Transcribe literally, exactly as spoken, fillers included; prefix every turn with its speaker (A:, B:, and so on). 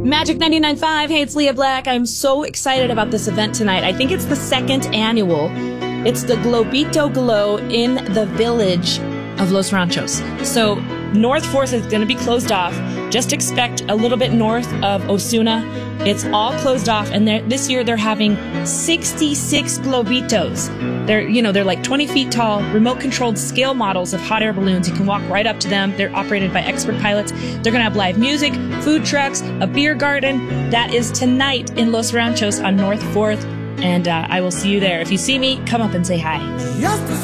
A: Magic ninety-nine point five. Hey, it's Leah Black. I'm so excited about this event tonight. I think it's the second annual. It's the Globito Glow in the village of Los Ranchos. So North Fourth is going to be closed off. Just expect a little bit north of Osuna. It's all closed off, and this year they're having sixty-six Globitos. They're, you know, they're like twenty feet tall, remote-controlled scale models of hot air balloons. You can walk right up to them. They're operated by expert pilots. They're going to have live music, food trucks, a beer garden. That is tonight in Los Ranchos on North Fourth, and uh, I will see you there. If you see me, come up and say hi.